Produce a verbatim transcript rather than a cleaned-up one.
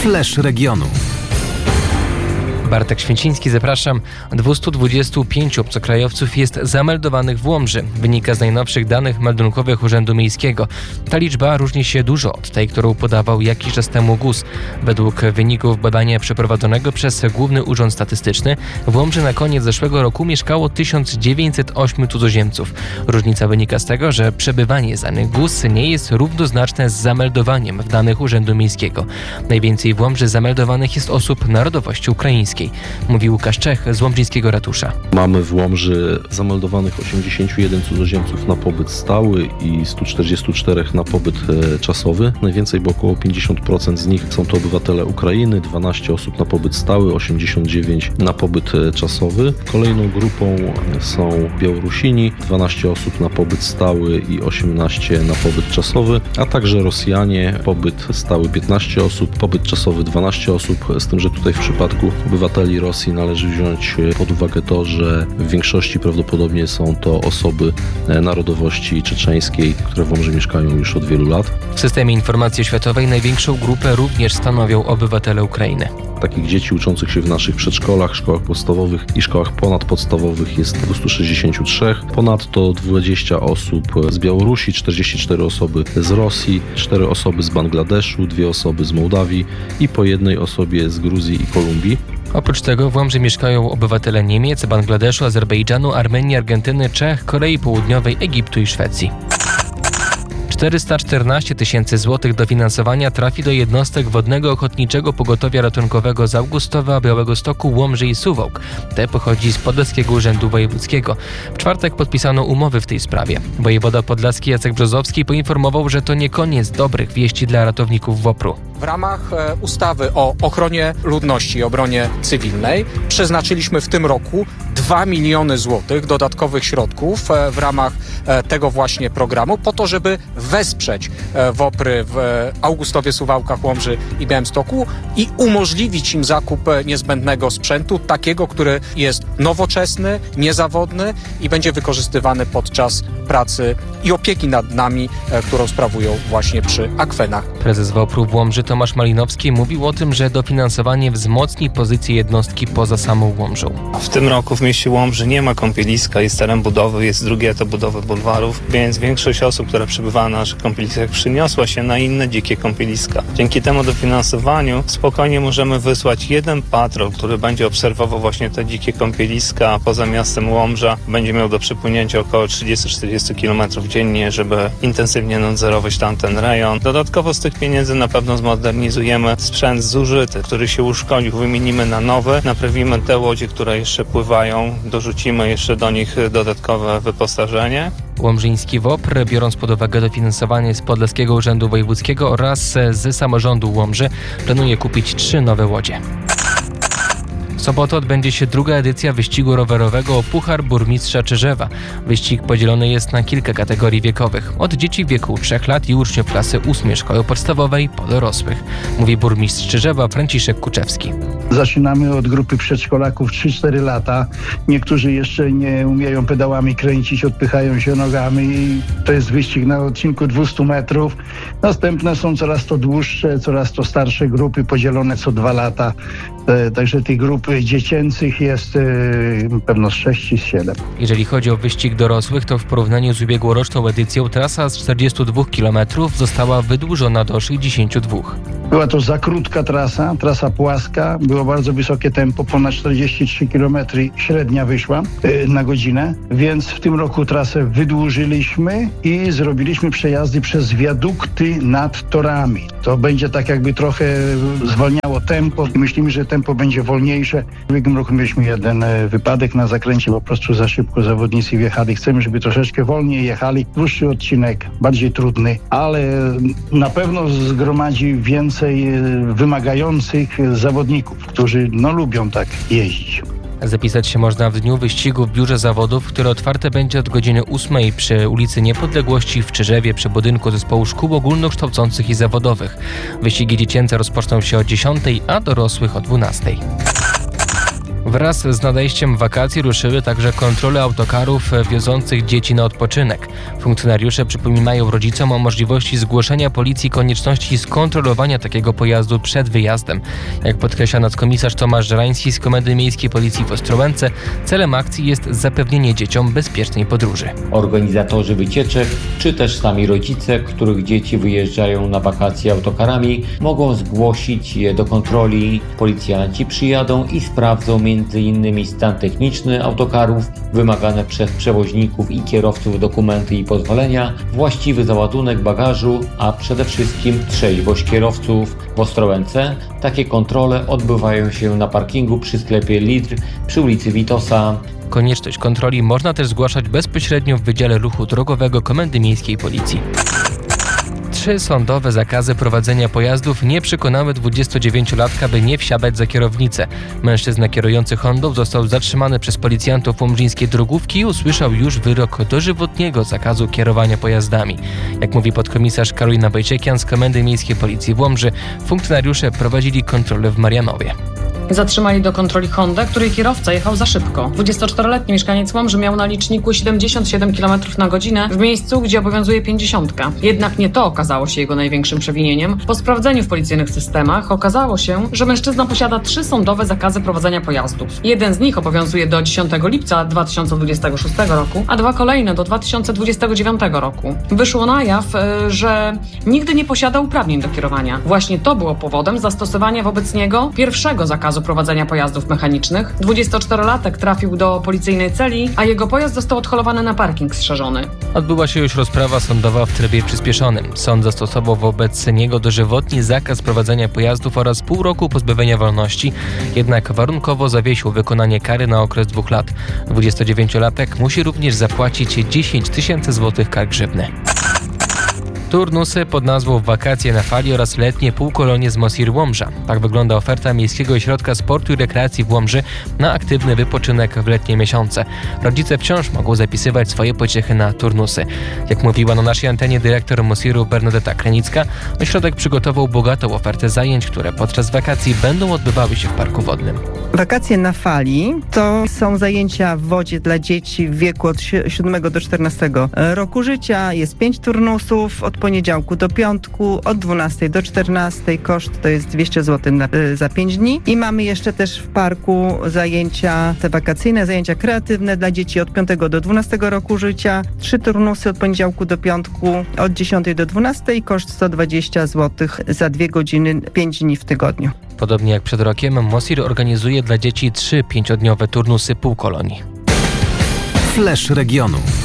Flash regionu. Bartek Święciński, zapraszam. dwieście dwadzieścia pięć obcokrajowców jest zameldowanych w Łomży. Wynika z najnowszych danych meldunkowych Urzędu Miejskiego. Ta liczba różni się dużo od tej, którą podawał jakiś czas temu G U S. Według wyników badania przeprowadzonego przez Główny Urząd Statystyczny w Łomży na koniec zeszłego roku mieszkało tysiąc dziewięćset osiem cudzoziemców. Różnica wynika z tego, że przebywanie z danych G U S nie jest równoznaczne z zameldowaniem w danych Urzędu Miejskiego. Najwięcej w Łomży zameldowanych jest osób narodowości ukraińskiej. Mówi Łukasz Czech z łomżyńskiego ratusza. Mamy w Łomży zameldowanych osiemdziesiąt jeden cudzoziemców na pobyt stały i sto czterdzieści cztery na pobyt e, czasowy. Najwięcej, bo około pięćdziesiąt procent z nich są to obywatele Ukrainy, dwanaście osób na pobyt stały, osiemdziesiąt dziewięć na pobyt e, czasowy. Kolejną grupą są Białorusini, dwanaście osób na pobyt stały i osiemnaście na pobyt czasowy, a także Rosjanie, pobyt stały piętnaście osób, pobyt czasowy dwanaście osób, z tym, że tutaj w przypadku obywateli Rosji należy wziąć pod uwagę to, że w większości prawdopodobnie są to osoby narodowości czeczeńskiej, które w Łomży mieszkają już od wielu lat. W systemie informacji oświatowej największą grupę również stanowią obywatele Ukrainy. Takich dzieci uczących się w naszych przedszkolach, szkołach podstawowych i szkołach ponadpodstawowych jest dwieście sześćdziesiąt trzy. Ponadto dwadzieścia osób z Białorusi, czterdzieści cztery osoby z Rosji, cztery osoby z Bangladeszu, dwie osoby z Mołdawii i po jednej osobie z Gruzji i Kolumbii. Oprócz tego w Łomży mieszkają obywatele Niemiec, Bangladeszu, Azerbejdżanu, Armenii, Argentyny, Czech, Korei Południowej, Egiptu i Szwecji. czterysta czternaście tysięcy złotych dofinansowania trafi do jednostek Wodnego Ochotniczego Pogotowia Ratunkowego z Augustowa, Białegostoku, Łomży i Suwałk. Te pochodzi z Podlaskiego Urzędu Wojewódzkiego. W czwartek podpisano umowy w tej sprawie. Wojewoda podlaski Jacek Brzozowski poinformował, że to nie koniec dobrych wieści dla ratowników WOPR-u. W ramach ustawy o ochronie ludności i obronie cywilnej przeznaczyliśmy w tym roku dwa miliony złotych dodatkowych środków w ramach tego właśnie programu po to, żeby wesprzeć WOPR-y w Augustowie, Suwałkach, Łomży i Białymstoku i umożliwić im zakup niezbędnego sprzętu, takiego, który jest nowoczesny, niezawodny i będzie wykorzystywany podczas pracy i opieki nad nami, którą sprawują właśnie przy akwenach. Prezes WOPR-u w Łomży Tomasz Malinowski mówił o tym, że dofinansowanie wzmocni pozycję jednostki poza samą Łomżą. W tym roku w mieście Łomży nie ma kąpieliska, jest teren budowy, jest drugi etap budowy bulwarów, więc większość osób, która przebywa na naszych kąpieliskach, przyniosła się na inne dzikie kąpieliska. Dzięki temu dofinansowaniu spokojnie możemy wysłać jeden patrol, który będzie obserwował właśnie te dzikie kąpieliska poza miastem Łomża. Będzie miał do przepłynięcia około trzydzieści do czterdziestu kilometrów dziennie, żeby intensywnie nadzorować tamten rejon. Dodatkowo z tych pieniędzy na pewno zmodernizujemy sprzęt zużyty, który się uszkodził, wymienimy na nowy, naprawimy te łodzie, które jeszcze pływają, dorzucimy jeszcze do nich dodatkowe wyposażenie. Łomżyński WOPR, biorąc pod uwagę dofinansowanie z Podlaskiego Urzędu Wojewódzkiego oraz z samorządu Łomży, planuje kupić trzy nowe łodzie. W sobotę odbędzie się druga edycja wyścigu rowerowego o Puchar Burmistrza Czyżewa. Wyścig podzielony jest na kilka kategorii wiekowych. Od dzieci w wieku trzech lat i uczniów klasy ósmej szkoły podstawowej po dorosłych. Mówi burmistrz Czyżewa Franciszek Kuczewski. Zaczynamy od grupy przedszkolaków trzy cztery lata. Niektórzy jeszcze nie umieją pedałami kręcić, odpychają się nogami. I to jest wyścig na odcinku dwieście metrów. Następne są coraz to dłuższe, coraz to starsze grupy podzielone co dwa lata. Także tych grup dziecięcych jest yy, pewno z sześć czy siedem. Jeżeli chodzi o wyścig dorosłych, to w porównaniu z ubiegłoroczną edycją trasa z czterdziestu dwóch kilometrów została wydłużona do sześćdziesięciu dwóch. Była to za krótka trasa, trasa płaska, było bardzo wysokie tempo, ponad czterdzieści trzy kilometry średnia wyszła yy, na godzinę, więc w tym roku trasę wydłużyliśmy i zrobiliśmy przejazdy przez wiadukty nad torami. To będzie tak jakby trochę zwalniało tempo i myślimy, że tempo będzie wolniejsze. W ubiegłym roku mieliśmy jeden wypadek na zakręcie, po prostu za szybko zawodnicy wjechali. Chcemy, żeby troszeczkę wolniej jechali. Dłuższy odcinek, bardziej trudny, ale na pewno zgromadzi więcej wymagających zawodników, którzy no lubią tak jeździć. Zapisać się można w dniu wyścigu w biurze zawodów, które otwarte będzie od godziny ósmej przy ulicy Niepodległości w Czyżewie przy budynku zespołu szkół ogólnokształcących i zawodowych. Wyścigi dziecięce rozpoczną się o dziesiątej, a dorosłych o dwunastej. Wraz z nadejściem wakacji ruszyły także kontrole autokarów wiozących dzieci na odpoczynek. Funkcjonariusze przypominają rodzicom o możliwości zgłoszenia policji konieczności skontrolowania takiego pojazdu przed wyjazdem. Jak podkreśla nadkomisarz Tomasz Żerański z Komendy Miejskiej Policji w Ostrołęce, celem akcji jest zapewnienie dzieciom bezpiecznej podróży. Organizatorzy wycieczek, czy też sami rodzice, których dzieci wyjeżdżają na wakacje autokarami, mogą zgłosić je do kontroli. Policjanci przyjadą i sprawdzą między innymi stan techniczny autokarów, wymagane przez przewoźników i kierowców dokumenty i pozwolenia, właściwy załadunek bagażu, a przede wszystkim trzeźwość kierowców. W Ostrołęce takie kontrole odbywają się na parkingu przy sklepie Lidl przy ulicy Witosa. Konieczność kontroli można też zgłaszać bezpośrednio w Wydziale Ruchu Drogowego Komendy Miejskiej Policji. Trzy sądowe zakazy prowadzenia pojazdów nie przekonały dwudziestodziewięciolatka, by nie wsiadać za kierownicę. Mężczyzna kierujący Hondą został zatrzymany przez policjantów łomżyńskiej drogówki i usłyszał już wyrok dożywotniego zakazu kierowania pojazdami. Jak mówi podkomisarz Karolina Wojciekian z Komendy Miejskiej Policji w Łomży, funkcjonariusze prowadzili kontrolę w Marianowie. Zatrzymali do kontroli Hondę, której kierowca jechał za szybko. dwudziestoczteroletni mieszkaniec Łomży miał na liczniku siedemdziesiąt siedem kilometrów na godzinę w miejscu, gdzie obowiązuje pięćdziesiątka. Jednak nie to okazało się jego największym przewinieniem. Po sprawdzeniu w policyjnych systemach okazało się, że mężczyzna posiada trzy sądowe zakazy prowadzenia pojazdów. Jeden z nich obowiązuje do dziesiątego lipca dwa tysiące dwudziestego szóstego roku, a dwa kolejne do dwa tysiące dwudziestego dziewiątego roku. Wyszło na jaw, że nigdy nie posiada uprawnień do kierowania. Właśnie to było powodem zastosowania wobec niego pierwszego zakazu prowadzenia pojazdów mechanicznych. dwudziestoczterolatek trafił do policyjnej celi, a jego pojazd został odholowany na parking strzeżony. Odbyła się już rozprawa sądowa w trybie przyspieszonym. Sąd zastosował wobec niego dożywotni zakaz prowadzenia pojazdów oraz pół roku pozbawienia wolności, jednak warunkowo zawiesił wykonanie kary na okres dwóch lat. dwudziestodziewięciolatek musi również zapłacić dziesięć tysięcy złotych kar grzywny. Turnusy pod nazwą Wakacje na fali oraz letnie półkolonie z Mosir Łomża. Tak wygląda oferta Miejskiego Ośrodka Sportu i Rekreacji w Łomży na aktywny wypoczynek w letnie miesiące. Rodzice wciąż mogą zapisywać swoje pociechy na turnusy. Jak mówiła na naszej antenie dyrektor Mosiru Bernadetta Krenicka, ośrodek przygotował bogatą ofertę zajęć, które podczas wakacji będą odbywały się w parku wodnym. Wakacje na fali to są zajęcia w wodzie dla dzieci w wieku od siódmego do czternastego roku życia. Jest pięć turnusów od poniedziałku do piątku, od dwunastej do czternastej. Koszt to jest dwieście złotych na, za pięć dni. I mamy jeszcze też w parku zajęcia te wakacyjne, zajęcia kreatywne dla dzieci od piątego do dwunastego roku życia. Trzy turnusy od poniedziałku do piątku, od dziesiątej do dwunastej. Koszt sto dwadzieścia złotych za dwie godziny, pięć dni w tygodniu. Podobnie jak przed rokiem, Mosir organizuje dla dzieci trzy pięciodniowe turnusy półkolonii. Flash regionu.